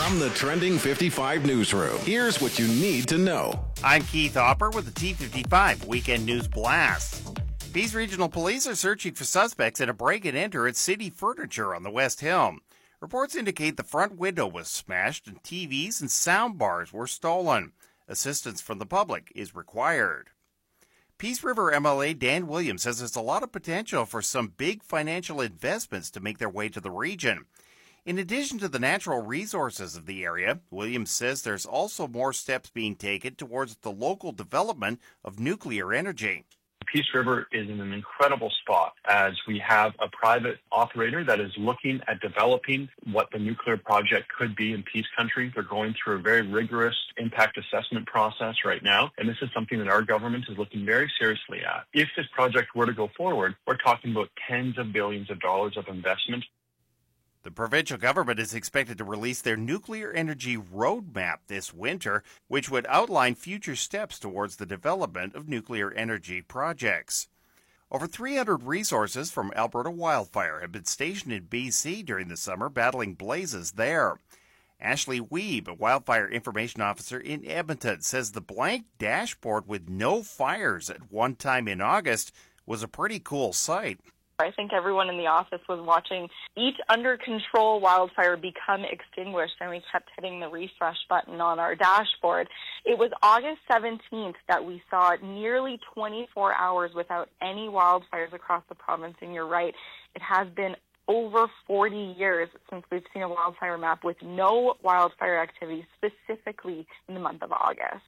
From the Trending 55 newsroom, here's what you need to know. I'm Keith Hopper with the T55 Weekend News Blast. Peace Regional Police are searching for suspects in a break-and-enter at City Furniture on the West Hill. Reports indicate the front window was smashed and TVs and sound bars were stolen. Assistance from the public is required. Peace River MLA Dan Williams says there's a lot of potential for some big financial investments to make their way to the region. In addition to the natural resources of the area, Williams says there's also more steps being taken towards the local development of nuclear energy. Peace River is in an incredible spot as we have a private operator that is looking at developing what the nuclear project could be in Peace Country. They're going through a very rigorous impact assessment process right now, and this is something that our government is looking very seriously at. If this project were to go forward, we're talking about tens of billions of dollars of investment. The provincial government is expected to release their nuclear energy roadmap this winter, which would outline future steps towards the development of nuclear energy projects. Over 300 resources from Alberta Wildfire have been stationed in BC during the summer, battling blazes there. Ashley Weeb, a wildfire information officer in Edmonton, says the blank dashboard with no fires at one time in August was a pretty cool sight. I think everyone in the office was watching each under-control wildfire become extinguished, and we kept hitting the refresh button on our dashboard. It was August 17th that we saw nearly 24 hours without any wildfires across the province, and you're right, it has been over 40 years since we've seen a wildfire map with no wildfire activity, specifically in the month of August.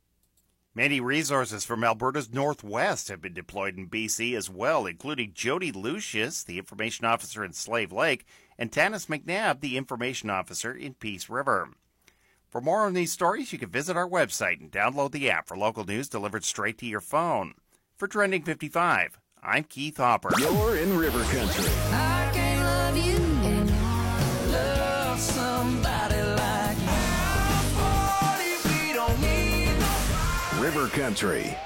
Many resources from Alberta's northwest have been deployed in BC as well, including Jody Lucius, the information officer in Slave Lake, and Tanis McNabb, the information officer in Peace River. For more on these stories, you can visit our website and download the app for local news delivered straight to your phone. For Trending 55, I'm Keith Hopper. You're in River Country. I can't love you and love somebody like you. River Country.